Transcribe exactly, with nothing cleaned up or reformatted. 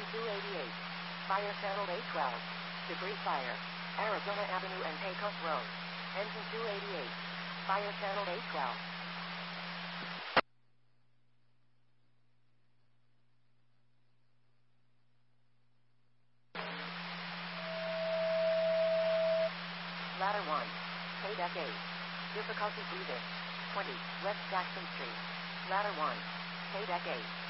two eighty-eight. Fire channel eight twelve. Debris fire. Arizona Avenue and Pecos Road. Engine two eighty-eight. Fire channel eight twelve. Ladder one. K-Deck eight. Difficulty breathing. twenty. West Jackson Street. Ladder one. K-Deck eight.